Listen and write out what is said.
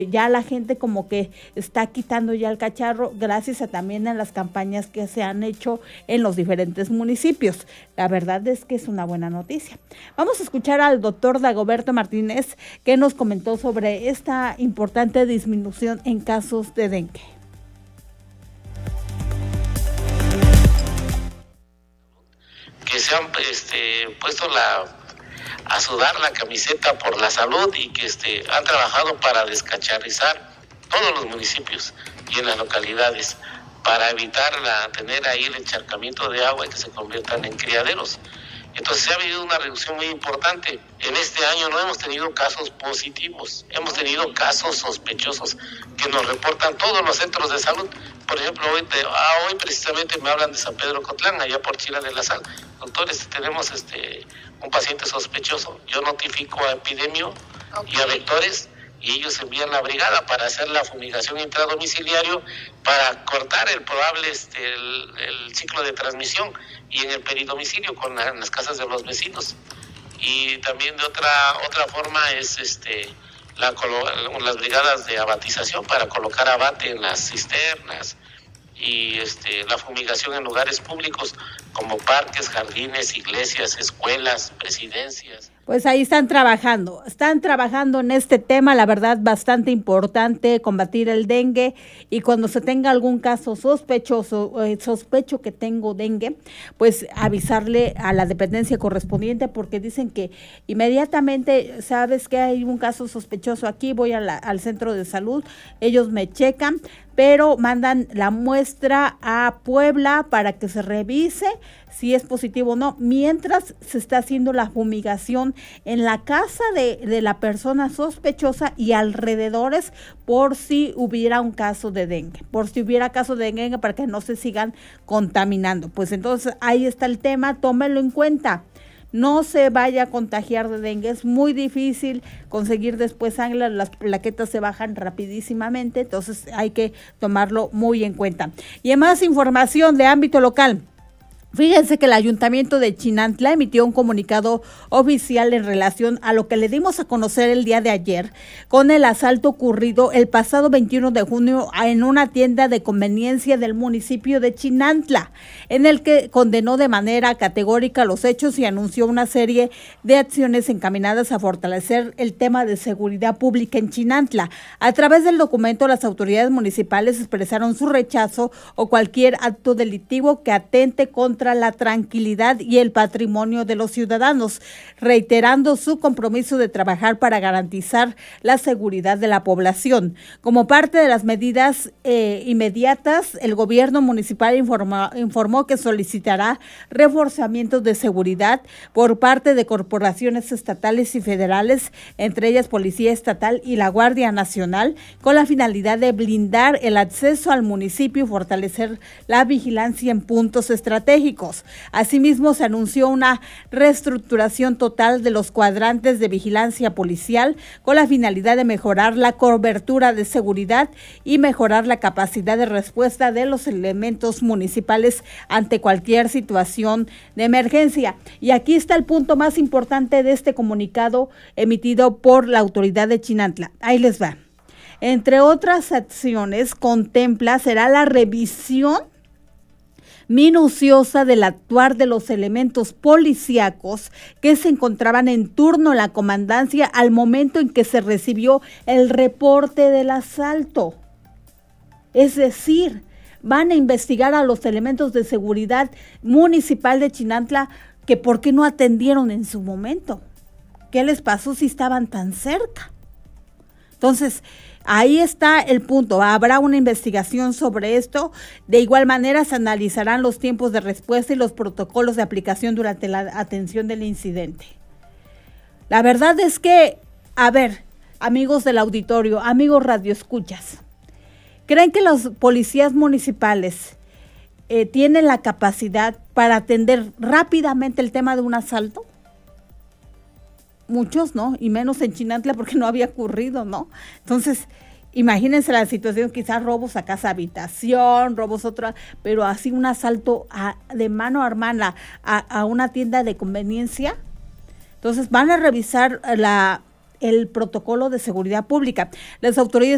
ya la gente como que está quitando ya el cacharro gracias a también a las campañas que se han hecho en los diferentes municipios. La verdad es que es una buena noticia. Vamos a escuchar al doctor Dagoberto Martínez, que nos comentó sobre esta importante disminución en casos de dengue. Que se han puesto a sudar la camiseta por la salud y que han trabajado para descacharrizar todos los municipios y en las localidades para evitar tener ahí el encharcamiento de agua y que se conviertan en criaderos. Entonces se ha habido una reducción muy importante. En este año no hemos tenido casos positivos, hemos tenido casos sospechosos que nos reportan todos los centros de salud. Por ejemplo, hoy precisamente me hablan de San Pedro Cotlán, allá por Chila de la Sal. Doctores, tenemos un paciente sospechoso. Yo notifico a Epidemio y a Vectores y ellos envían la brigada para hacer la fumigación intradomiciliario para cortar el probable el ciclo de transmisión y en el peridomicilio con las casas de los vecinos. Y también de otra forma es las brigadas de abatización para colocar abate en las cisternas y la fumigación en lugares públicos como parques, jardines, iglesias, escuelas, presidencias. Pues ahí están trabajando en este tema, la verdad, bastante importante, combatir el dengue, y cuando se tenga algún caso sospechoso, sospecho que tengo dengue, pues avisarle a la dependencia correspondiente, porque dicen que inmediatamente, sabes que hay un caso sospechoso aquí, voy al centro de salud, ellos me checan, pero mandan la muestra a Puebla para que se revise si es positivo o no, mientras se está haciendo la fumigación en la casa de la persona sospechosa y alrededores por si hubiera un caso de dengue, para que no se sigan contaminando. Pues entonces ahí está el tema, tómenlo en cuenta. No se vaya a contagiar de dengue, es muy difícil conseguir después sangre, las plaquetas se bajan rapidísimamente, entonces hay que tomarlo muy en cuenta. Y en más información de ámbito local, fíjense que el Ayuntamiento de Chinantla emitió un comunicado oficial en relación a lo que le dimos a conocer el día de ayer con el asalto ocurrido el pasado 21 de junio en una tienda de conveniencia del municipio de Chinantla, en el que condenó de manera categórica los hechos y anunció una serie de acciones encaminadas a fortalecer el tema de seguridad pública en Chinantla. A través del documento, las autoridades municipales expresaron su rechazo o cualquier acto delictivo que atente contra la tranquilidad y el patrimonio de los ciudadanos, reiterando su compromiso de trabajar para garantizar la seguridad de la población. Como parte de las medidas inmediatas, el gobierno municipal informó que solicitará reforzamientos de seguridad por parte de corporaciones estatales y federales, entre ellas Policía Estatal y la Guardia Nacional, con la finalidad de blindar el acceso al municipio y fortalecer la vigilancia en puntos estratégicos. Asimismo, se anunció una reestructuración total de los cuadrantes de vigilancia policial con la finalidad de mejorar la cobertura de seguridad y mejorar la capacidad de respuesta de los elementos municipales ante cualquier situación de emergencia. Y aquí está el punto más importante de este comunicado emitido por la autoridad de Chinantla. Ahí les va. Entre otras acciones, será la revisión minuciosa del actuar de los elementos policíacos que se encontraban en turno en la comandancia al momento en que se recibió el reporte del asalto. Es decir, van a investigar a los elementos de seguridad municipal de Chinantla que por qué no atendieron en su momento. ¿Qué les pasó si estaban tan cerca? Entonces, ahí está el punto. Habrá una investigación sobre esto. De igual manera, se analizarán los tiempos de respuesta y los protocolos de aplicación durante la atención del incidente. La verdad es que, a ver, amigos del auditorio, amigos radioescuchas, ¿creen que los policías municipales tienen la capacidad para atender rápidamente el tema de un asalto? Muchos no, y menos en Chinantla porque no había ocurrido, ¿no? Entonces, imagínense la situación, quizás robos a casa habitación, robos otra, pero así un asalto de mano armada a una tienda de conveniencia. Entonces van a revisar el protocolo de seguridad pública. Las autoridades